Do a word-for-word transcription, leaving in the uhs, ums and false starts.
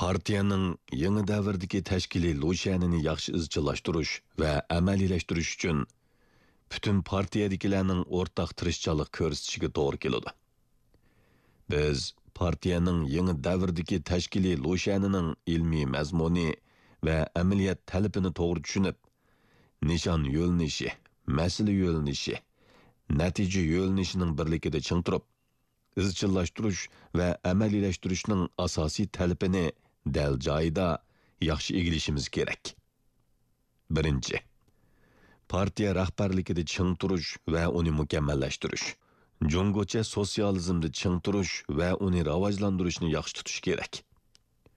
Partiyaning yangi davrdagi tashkiliy lo'shanini yaxshi izchillashtirish va amaliylashtirish uchun butun partiyadagilarning o'rtaq tirishchilik ko'rsatishiga to'g'ri keladi. Biz partiyaning yangi davrdagi tashkiliy lo'shanining ilmiy mazmuni va amaliyat talabini to'g'ri tushunib, nishon yo'lnishi, masala yo'lnishi, natija yo'lnishining birligida ching turib, izchillashtirish va amaliylashtırishning asosiy talabini dal joyida yaxshi egilishimiz kerak. Birinchi, partiya rahbarligida ching turish va uni mukammallashtirish. Jungocha sotsializmda ching turish va uni rivojlantirishni yaxshi tutish kerak.